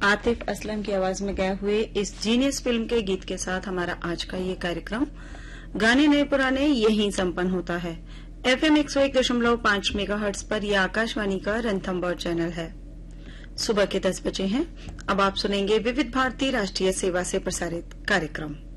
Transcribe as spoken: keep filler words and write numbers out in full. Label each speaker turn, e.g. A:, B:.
A: आतिफ असलम की आवाज में गाए हुए इस जीनियस फिल्म के गीत के साथ हमारा आज का ये कार्यक्रम गाने नए पुराने यहीं संपन्न होता है। एफएम एक सौ एक दशमलव पांच मेगाहर्ट्ज पर यह आकाशवाणी का रणथम्बोर चैनल है। सुबह के दस बजे हैं। अब आप सुनेंगे विविध भारती राष्ट्रीय सेवा से प्रसारित कार्यक्रम।